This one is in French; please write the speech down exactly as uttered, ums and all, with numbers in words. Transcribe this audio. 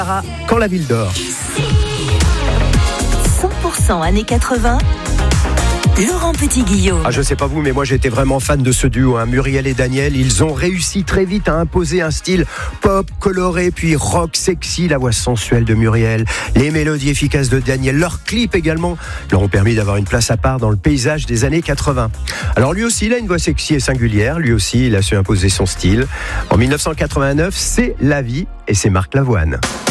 Quand la ville dort. cent pour cent années quatre-vingts, Laurent Petit-Guillaume. Ah, je sais pas vous, mais moi j'étais vraiment fan de ce duo, hein, Muriel et Daniel. Ils ont réussi très vite à imposer un style pop, coloré, puis rock sexy. La voix sensuelle de Muriel, les mélodies efficaces de Daniel, leurs clips également leur ont permis d'avoir une place à part dans le paysage des années quatre-vingts. Alors lui aussi, il a une voix sexy et singulière. Lui aussi, il a su imposer son style. En dix-neuf cent quatre-vingt-neuf, c'est La Vie et c'est Marc Lavoine.